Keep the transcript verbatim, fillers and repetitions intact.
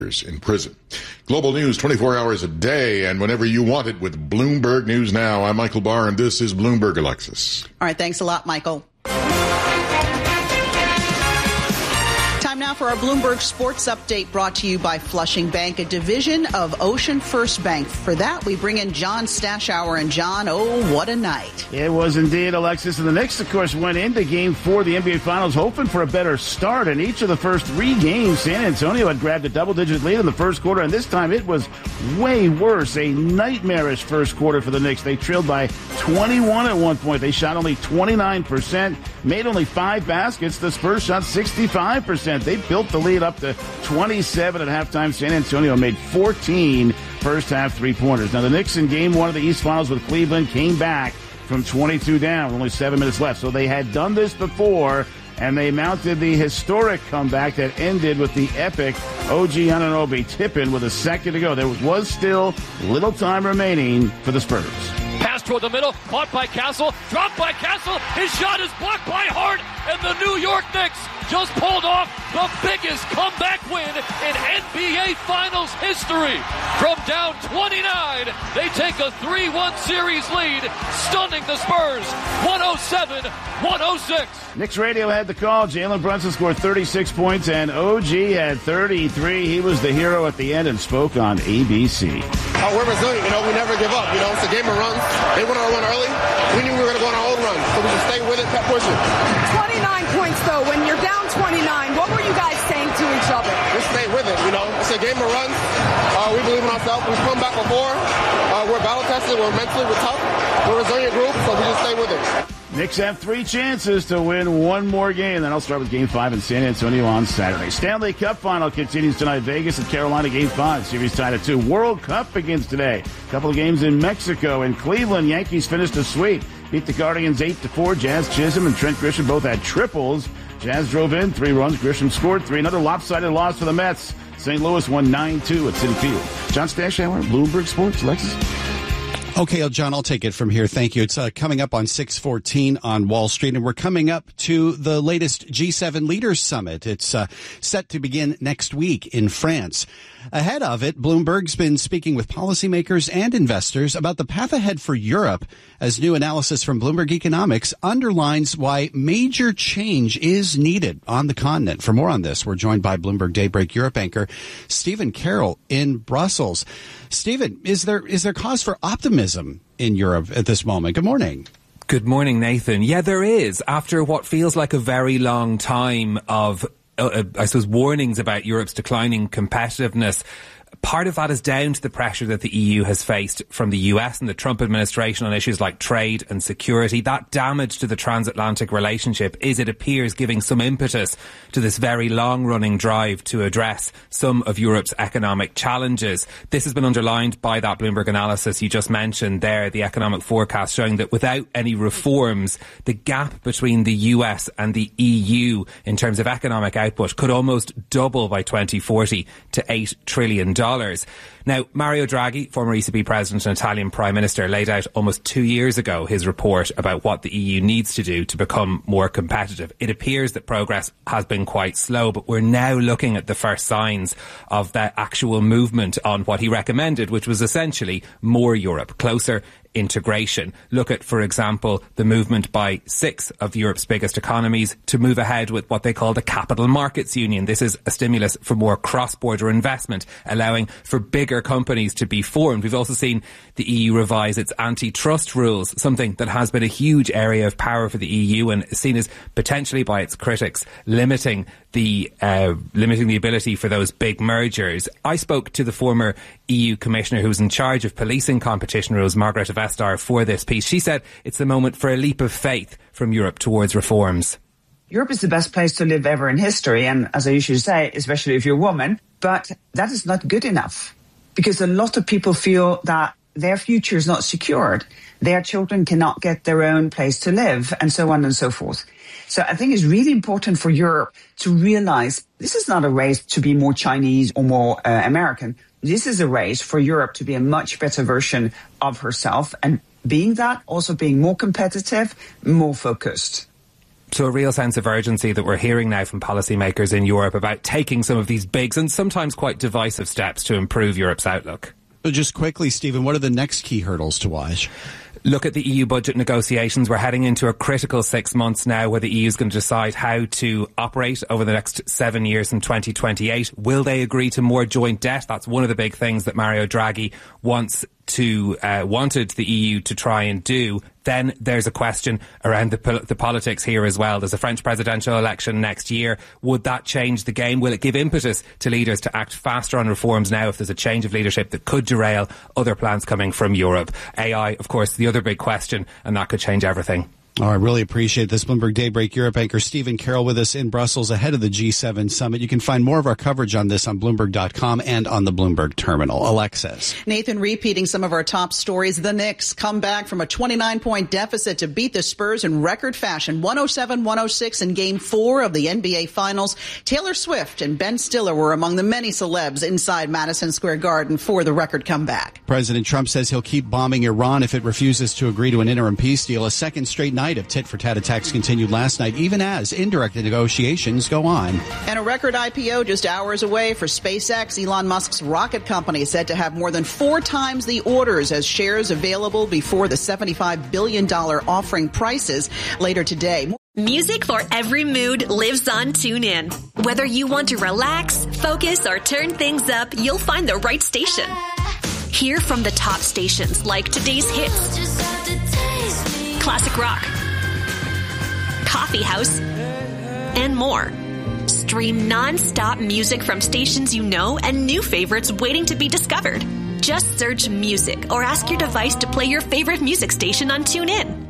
in prison. Global news twenty-four hours a day and whenever you want it with Bloomberg News Now. I'm Michael Barr, and this is Bloomberg, Alexis. All right, thanks a lot, Michael. Time now for our Bloomberg Sports Update, brought to you by Flushing Bank, a division of Ocean First Bank. For that, we bring in John Stashower. And John, oh, what a night. It was indeed, Alexis. And the Knicks, of course, went into Game four of the N B A Finals hoping for a better start. In each of the first three games, San Antonio had grabbed a double-digit lead in the first quarter, and this time it was way worse. A nightmarish first quarter for the Knicks. They trailed by twenty-one at one point. They shot only twenty-nine percent, made only five baskets. The Spurs shot sixty-five percent. They built the lead up to twenty-seven at halftime. San Antonio made fourteen first-half three-pointers. Now, the Knicks in Game one of the East Finals with Cleveland came back from twenty-two down, only seven minutes left. So they had done this before, and they mounted the historic comeback that ended with the epic O G Anunoby tip-in with a second to go. There was still little time remaining for the Spurs. Pass toward the middle, caught by Castle, dropped by Castle, his shot is blocked by Hart, and the New York Knicks just pulled off the biggest comeback win in N B A Finals history. From down twenty-nine, they take a three one series lead, stunning the Spurs, one oh seven one oh six. Knicks radio had the call. Jalen Brunson scored thirty-six points, and O G had thirty-three. He was the hero at the end and spoke on A B C. Oh, we're resilient. You know, we never give up. You know, it's a game of runs. They went on a run early. We knew we were going to go on our own run, so we just stay with it, kept pushing. twenty-nine points, though. When you're down twenty-nine, what were you guys saying to each other? We stay with it, you know. It's a game of runs. Uh, we believe in ourselves. We've come back before. Uh, we're battle-tested. We're mentally, we're tough. We're a resilient group, so we just stay with it. Knicks have three chances to win one more game. Then I'll start with Game five in San Antonio on Saturday. Stanley Cup Final continues tonight. Vegas and Carolina Game five. Series tied at two. World Cup begins today. A couple of games in Mexico. In Cleveland, Yankees finished a sweep. Beat the Guardians eight to four. Jazz Chisholm and Trent Grisham both had triples. Jazz drove in three runs. Grisham scored three. Another lopsided loss for the Mets. Saint Louis won nine two at Citi Field. John Stashower, Bloomberg Sports. Alexis. Okay, John, I'll take it from here. Thank you. It's uh, coming up on six fourteen on Wall Street, and we're coming up to the latest G seven Leaders Summit. It's uh, set to begin next week in France. Ahead of it, Bloomberg's been speaking with policymakers and investors about the path ahead for Europe, as new analysis from Bloomberg Economics underlines why major change is needed on the continent. For more on this, we're joined by Bloomberg Daybreak Europe anchor Stephen Carroll in Brussels. Stephen, is there is there cause for optimism in Europe at this moment? Good morning. Good morning, Nathan. Yeah, there is. After what feels like a very long time of Uh, I suppose, warnings about Europe's declining competitiveness. Part of that is down to the pressure that the E U has faced from the U S and the Trump administration on issues like trade and security. That damage to the transatlantic relationship is, it appears, giving some impetus to this very long-running drive to address some of Europe's economic challenges. This has been underlined by that Bloomberg analysis you just mentioned there, the economic forecast showing that without any reforms, the gap between the U S and the E U in terms of economic output could almost double by twenty forty to eight trillion dollars. Now, Mario Draghi, former E C B president and Italian prime minister, laid out almost two years ago his report about what the E U needs to do to become more competitive. It appears that progress has been quite slow, but we're now looking at the first signs of that actual movement on what he recommended, which was essentially more Europe, closer integration. Look at, for example, the movement by six of Europe's biggest economies to move ahead with what they call the Capital Markets Union. This is a stimulus for more cross-border investment, allowing for bigger companies to be formed. We've also seen the E U revise its antitrust rules, something that has been a huge area of power for the E U and seen as potentially by its critics limiting the uh, limiting the ability for those big mergers. I spoke to the former E U commissioner who's in charge of policing competition rules, Margrethe Vestager, for this piece. She said it's the moment for a leap of faith from Europe towards reforms. Europe is the best place to live ever in history, and as I usually say, especially if you're a woman, but that is not good enough because a lot of people feel that their future is not secured. Their children cannot get their own place to live, and so on and so forth. So I think it's really important for Europe to realize this is not a race to be more Chinese or more uh, American. This is a race for Europe to be a much better version of herself, and being that, also being more competitive, more focused. So a real sense of urgency that we're hearing now from policymakers in Europe about taking some of these big and sometimes quite divisive steps to improve Europe's outlook. So just quickly, Stephen, what are the next key hurdles to watch? Look at the E U budget negotiations. We're heading into a critical six months now where the E U is going to decide how to operate over the next seven years in twenty twenty-eight. Will they agree to more joint debt? That's one of the big things that Mario Draghi wants to uh, wanted the E U to try and do. Then there's a question around the, pol- the politics here as well. There's a French presidential election next year. Would that change the game? Will it give impetus to leaders to act faster on reforms now if there's a change of leadership that could derail other plans coming from Europe? A I, of course, the other big question, and that could change everything. Oh, I really appreciate this. Bloomberg Daybreak Europe anchor Stephen Carroll with us in Brussels ahead of the G seven summit. You can find more of our coverage on this on Bloomberg dot com and on the Bloomberg terminal. Alexis. Nathan, repeating some of our top stories. The Knicks come back from a twenty-nine point deficit to beat the Spurs in record fashion. one oh seven one oh six in game four of the N B A Finals. Taylor Swift and Ben Stiller were among the many celebs inside Madison Square Garden for the record comeback. President Trump says he'll keep bombing Iran if it refuses to agree to an interim peace deal. A second straight night of tit-for-tat attacks continued last night, even as indirect negotiations go on. And a record I P O just hours away for SpaceX. Elon Musk's rocket company is said to have more than four times the orders as shares available before the seventy-five billion dollars offering prices later today. Music for every mood lives on TuneIn. Whether you want to relax, focus, or turn things up, you'll find the right station. Hear from the top stations like today's hits, classic rock, coffee house, and more. Stream non-stop music from stations you know and new favorites waiting to be discovered. Just search music or ask your device to play your favorite music station on TuneIn.